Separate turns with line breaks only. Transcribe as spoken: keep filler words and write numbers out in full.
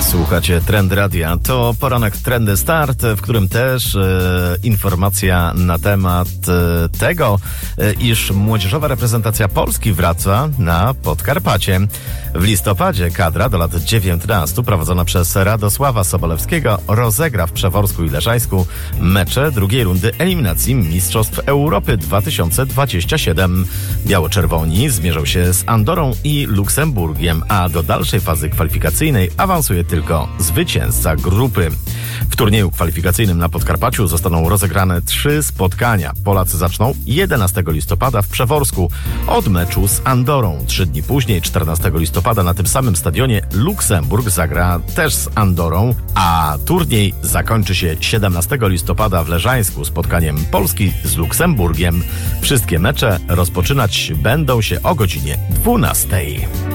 Słuchacie Trend Radia. To poranek Trendy Start, w którym też e, informacja na temat e, tego, e, iż młodzieżowa reprezentacja Polski wraca na Podkarpacie. W listopadzie kadra do lat dziewiętnastu prowadzona przez Radosława Sobolewskiego rozegra w Przeworsku i Leżańsku mecze drugiej rundy eliminacji Mistrzostw Europy dwa tysiące dwudziesty siódmy. Biało-czerwoni zmierzą się z Andorą i Luksemburgiem, a do dalszej fazy kwalifikacyjnej awansuje tylko zwycięzca grupy. W turnieju kwalifikacyjnym na Podkarpaciu zostaną rozegrane trzy spotkania. Polacy zaczną jedenastego listopada w Przeworsku od meczu z Andorą. Trzy dni później, czternastego listopada, na tym samym stadionie Luksemburg zagra też z Andorą, a turniej zakończy się siedemnastego listopada w Leżańsku spotkaniem Polski z Luksemburgiem. Wszystkie mecze rozpoczynać będą się o godzinie dwunastej.